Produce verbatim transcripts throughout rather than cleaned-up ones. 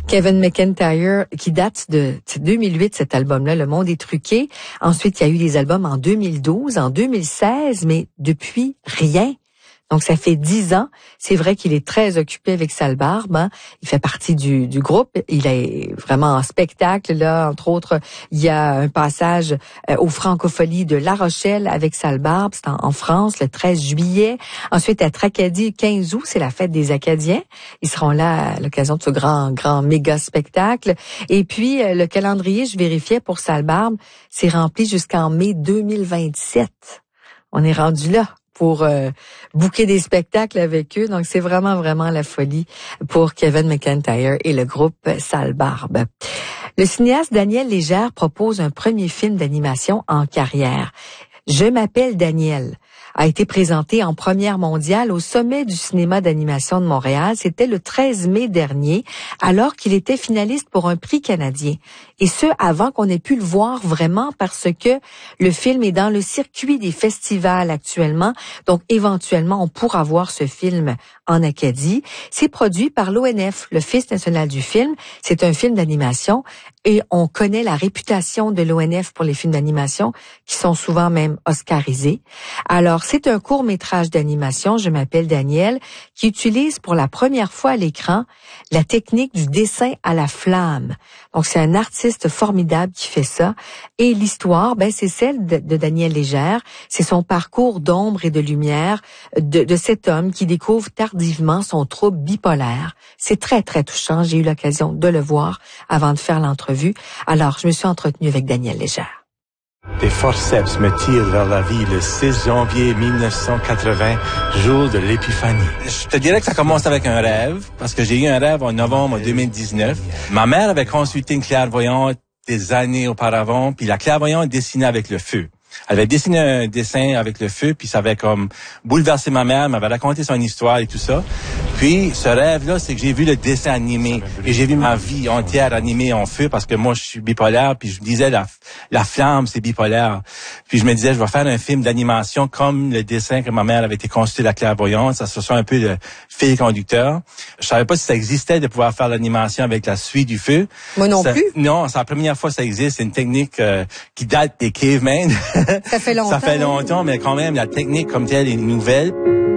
Kevin McEntire, qui date de deux mille huit, cet album-là, Le Monde est truqué. Ensuite, il y a eu des albums en deux mille douze, en deux mille seize, mais depuis, rien. Donc, ça fait dix ans. C'est vrai qu'il est très occupé avec Sale Barbe. Hein. Il fait partie du, du groupe. Il est vraiment en spectacle. Là, entre autres, il y a un passage euh, aux Francopholies de La Rochelle avec Sale Barbe. C'est en, en France, le treize juillet. Ensuite, à Tracadie, quinze août, c'est la fête des Acadiens. Ils seront là à l'occasion de ce grand, grand méga spectacle. Et puis, euh, le calendrier, je vérifiais pour Sale Barbe, c'est rempli jusqu'en mai deux mille vingt-sept. On est rendu là pour euh, booker des spectacles avec eux. Donc, c'est vraiment, vraiment la folie pour Kevin McEntire et le groupe Sale Barbe. Le cinéaste Daniel Légère propose un premier film d'animation en carrière. Je m'appelle Daniel a été présenté en première mondiale au sommet du cinéma d'animation de Montréal. C'était le treize mai dernier, alors qu'il était finaliste pour un prix canadien. Et ce, avant qu'on ait pu le voir vraiment, parce que le film est dans le circuit des festivals actuellement. Donc, éventuellement, on pourra voir ce film en Acadie. C'est produit par l'O N F, l'Office national du film. C'est un film d'animation et on connaît la réputation de l'O N F pour les films d'animation qui sont souvent même oscarisés. Alors, c'est un court-métrage d'animation, Je m'appelle Daniel, qui utilise pour la première fois à l'écran la technique du dessin à la flamme. Donc, c'est un artiste formidable qui fait ça. Et l'histoire, ben, c'est celle de, de Daniel Légère. C'est son parcours d'ombre et de lumière de, de cet homme qui découvre tardivement son trouble bipolaire. C'est très, très touchant. J'ai eu l'occasion de le voir avant de faire l'entrevue. Alors, je me suis entretenue avec Daniel Légère. Des forceps me tirent vers la vie le six janvier mille neuf cent quatre-vingts, jour de l'épiphanie. Je te dirais que ça commence avec un rêve, parce que j'ai eu un rêve en novembre deux mille dix-neuf. Ma mère avait consulté une clairvoyante des années auparavant, puis la clairvoyante dessinait avec le feu. Elle avait dessiné un dessin avec le feu, puis ça avait comme bouleversé ma mère, m'avait raconté son histoire et tout ça. Puis, ce rêve-là, c'est que j'ai vu le dessin animé et j'ai vu ma vie entière animée en feu parce que moi, je suis bipolaire, puis je me disais, la, la flamme, c'est bipolaire. Puis je me disais, je vais faire un film d'animation comme le dessin que ma mère avait été consultée la clairvoyante. Ça se soit un peu le fil conducteur. Je savais pas si ça existait de pouvoir faire l'animation avec la suie du feu. Moi non ça, plus. Non, c'est la première fois que ça existe. C'est une technique euh, qui date des cavemen. Ça fait longtemps. Ça fait longtemps, mais quand même, la technique comme telle est nouvelle.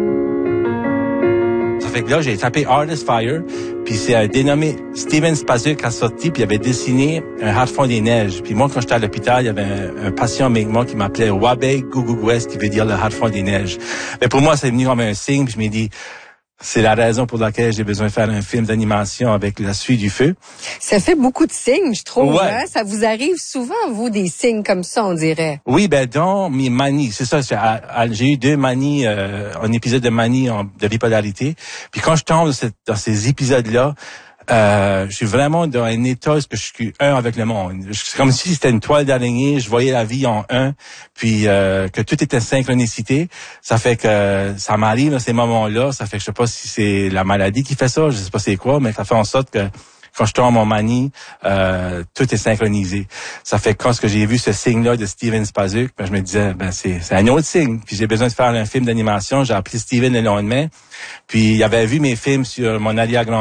Ça fait que là, j'ai tapé Artist Fire, puis c'est un dénommé Steven Spazuk qui a sorti, puis il avait dessiné un Harfond des neiges. Puis moi, quand j'étais à l'hôpital, il y avait un, un patient avec moi qui m'appelait Wabeg Gugugwes, qui veut dire le Harfond des neiges. Mais pour moi, c'est venu comme un signe, puis je m'ai dit, c'est la raison pour laquelle j'ai besoin de faire un film d'animation avec la suie du feu. Ça fait beaucoup de signes, je trouve. Ouais. Hein? Ça vous arrive souvent, vous, des signes comme ça, on dirait. Oui, ben dans mes manies, c'est ça. J'ai eu deux manies, euh, un épisode de manie en, de bipolarité. Puis quand je tombe dans, cette, dans ces épisodes-là, euh, je suis vraiment dans un état où je suis un avec le monde. C'est comme si c'était une toile d'araignée, je voyais la vie en un, puis euh, que tout était synchronicité. Ça fait que ça m'arrive dans ces moments-là. Ça fait que je sais pas si c'est la maladie qui fait ça, je sais pas c'est quoi, mais ça fait en sorte que quand je tombe en manie, euh, tout est synchronisé. Ça fait que quand j'ai vu ce signe-là de Steven Spazuk, ben, je me disais, ben c'est, c'est un autre signe. Puis j'ai besoin de faire un film d'animation. J'ai appelé Steven le lendemain. Puis il avait vu mes films sur mon allié à grand